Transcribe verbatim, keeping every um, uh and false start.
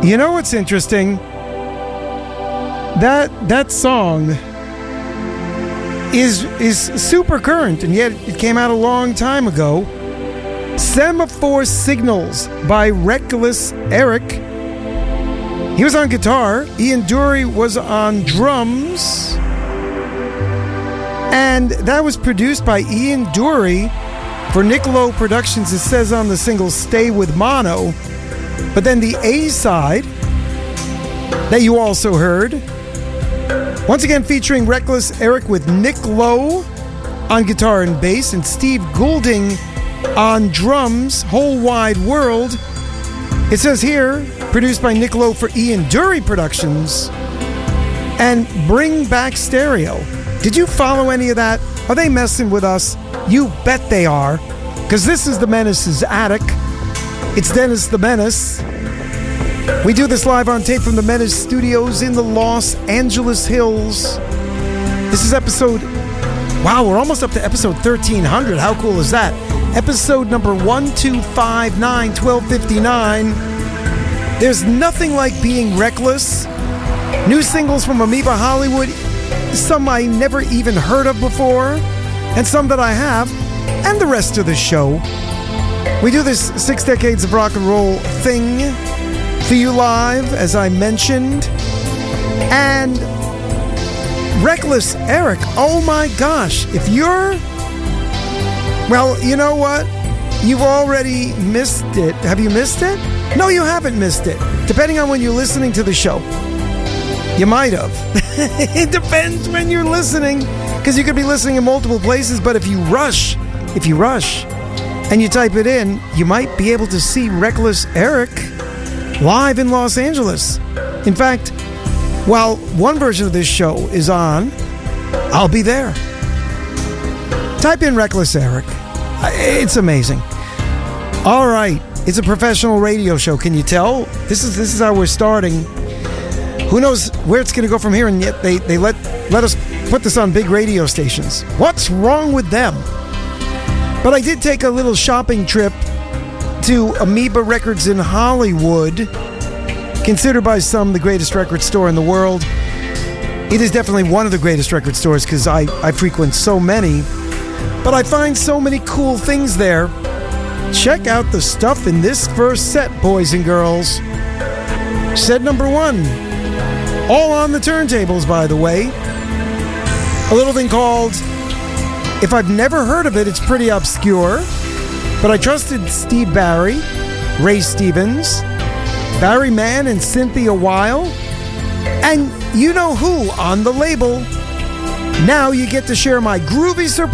You know what's interesting? That that song is is super current, and yet it came out a long time ago. Semaphore Signals by Reckless Eric. He was on guitar. Ian Dury was on drums. And that was produced by Ian Dury for Nick Lowe Productions. It says on the single Stay With Mono. But then the A-side that you also heard, once again featuring Reckless Eric with Nick Lowe on guitar and bass and Steve Goulding on drums, Whole Wide World. It says here, produced by Nick Lowe for Ian Dury Productions, and Bring Back Stereo. Did you follow any of that? Are they messing with us? You bet they are, because this is the Menace's Attic. It's Dennis the Menace. We do this live on tape from the Menace Studios in the Los Angeles Hills. This is episode... Wow, we're almost up to episode thirteen hundred. How cool is that? Episode number one two five nine, twelve fifty-nine. There's nothing like being reckless. New singles from Amoeba Hollywood, some I never even heard of before, and some that I have, and the rest of the show. We do this six decades of rock and roll thing for you live, as I mentioned. And Reckless Eric, oh my gosh, if you're... Well, you know what? You've already missed it. Have you missed it? No, you haven't missed it. Depending on when you're listening to the show. You might have. It depends when you're listening, because you could be listening in multiple places, but if you rush, if you rush, and you type it in, you might be able to see Reckless Eric live in Los Angeles. In fact, while one version of this show is on, I'll be there. Type in Reckless Eric. It's amazing. All right. It's a professional radio show. Can you tell? This is this is how we're starting. Who knows where it's going to go from here, and yet they, they let, let us put this on big radio stations. What's wrong with them? But I did take a little shopping trip to Amoeba Records in Hollywood, considered by some the greatest record store in the world. It is definitely one of the greatest record stores because I, I frequent so many. But I find so many cool things there. Check out the stuff in this first set, boys and girls. Set number one. All on the turntables, by the way. A little thing called... If I've never heard of it, it's pretty obscure. But I trusted Steve Barry, Ray Stevens, Barry Mann, and Cynthia Weil. And you know who on the label. Now you get to share my groovy surprise.